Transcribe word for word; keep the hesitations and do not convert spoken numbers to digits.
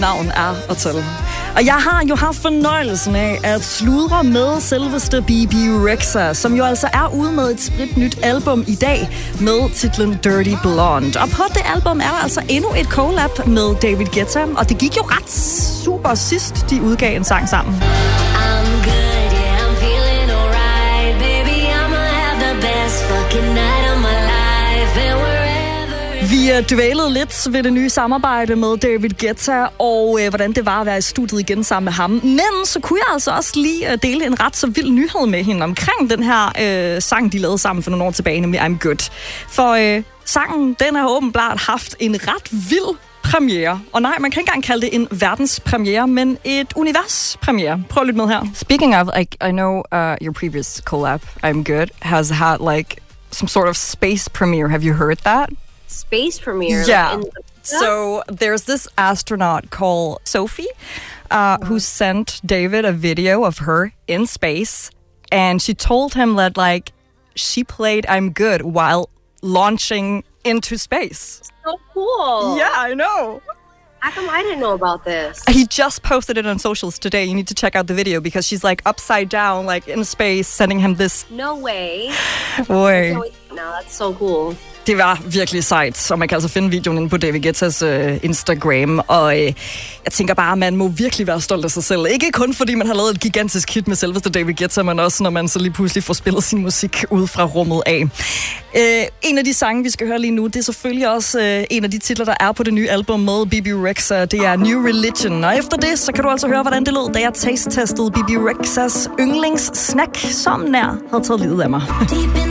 navn er at tælle. Og jeg har jo haft fornøjelsen af at sludre med selveste B B Rexha, som jo altså er ude med et spritnyt album i dag med titlen Dirty Blonde. Og på det album er der altså endnu et collab med David Guetta, og det gik jo ret super sidst, de udgav en sang sammen. I'm good, yeah, I'm feeling alright, baby, I'ma have the best fucking night of my life, and we're Vi dvælede lidt ved det nye samarbejde med David Guetta, og øh, hvordan det var at være i studiet igen sammen med ham. Men så kunne jeg altså også lige øh, dele en ret så vild nyhed med hende omkring den her øh, sang, de lavede sammen for nogle år tilbage, nemlig I'm Good. For øh, sangen, den har åbenbart haft en ret vild premiere. Og nej, man kan ikke engang kalde det en verdenspremiere, men et universpremiere. Prøv at lytte med her. Speaking of, like, I know uh, your previous collab, I'm Good, has had like some sort of space premiere. Have you heard that? Space premiere. Yeah. Like in the- so there's this astronaut called Sophie uh, who sent David a video of her in space, and she told him that like she played I'm Good while launching into space. So cool. Yeah, I know. How come I didn't know about this? He just posted it on socials today. You need to check out the video because she's like upside down, like in space, sending him this. No way. Way. No, that's so cool. Det var virkelig sejt, og man kan altså finde videoen inde på David Guettas øh, Instagram, og øh, jeg tænker bare, at man må virkelig være stolt af sig selv. Ikke kun fordi man har lavet et gigantisk hit med selveste David Guetta, men også når man så lige pludselig får spillet sin musik ud fra rummet af. Øh, en af de sange, vi skal høre lige nu, det er selvfølgelig også øh, en af de titler, der er på det nye album med B B Rexha. Det er New Religion, og efter det, så kan du altså høre, hvordan det lød, da jeg taste-testede B B Rexhas yndlingssnack, som nær havde taget livet af mig.